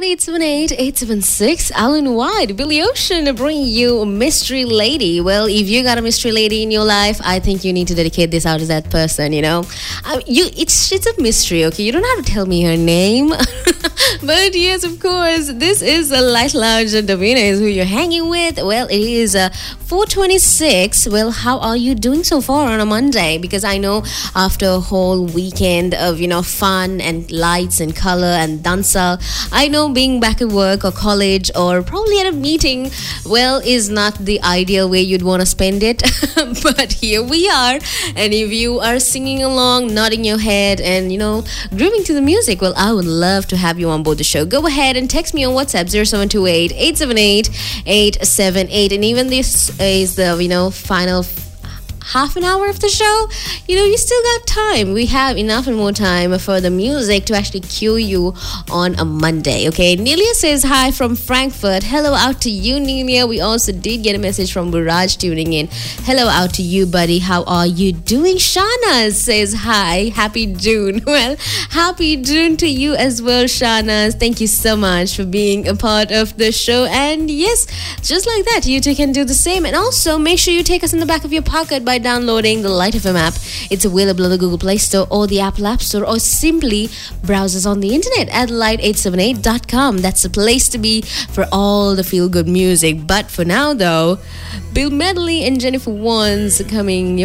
878-876. Alan White, Billy Ocean bringing you Mystery Lady. Well, if you got a mystery lady in your life, I think you need to dedicate this out to that person, you know. It's a mystery, okay? You don't have to tell me her name. But yes, of course, this is a Light Lounge. Davina is who you're hanging with. Well, it is 4:26. Well, how are you doing so far on a Monday? Because I know after a whole weekend of, fun and lights and color and dansa, I know being back at work or college or probably at a meeting, well, is not the ideal way you'd want to spend it. But here we are. And if you are singing along, nodding your head and, grooving to the music, well, I would love to have you on board the show. Go ahead and text me on WhatsApp 0728-878-878. And even this is the, final half an hour of the show, you still got time. We have enough and more time for the music to actually cue you on a Monday, okay? Nelia says hi from Frankfurt. Hello out to you, Nelia. We also did get a message from Buraj tuning in. Hello out to you, buddy. How are you doing? Shana says hi. Happy June. Well, happy June to you as well, Shana. Thank you so much for being a part of the show. And yes, just like that, you too can do the same. And also, make sure you take us in the back of your pocket by downloading the Light FM app. It's available on the Google Play Store or the Apple App Store, or simply browse us on the internet at light878.com. That's the place to be for all the feel-good music. But for now, though, Bill Medley and Jennifer Warnes coming